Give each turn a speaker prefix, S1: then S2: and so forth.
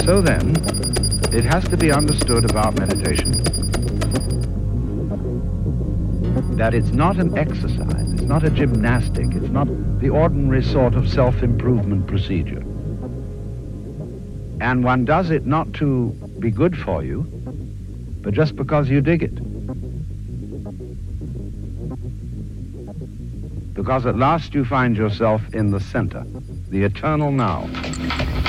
S1: So then, it has to be understood about meditation that it's not an exercise, it's not a gymnastic, it's not the ordinary sort of self-improvement procedure. And one does it not to be good for you, but just because you dig it. Because at last you find yourself in the center, the eternal now.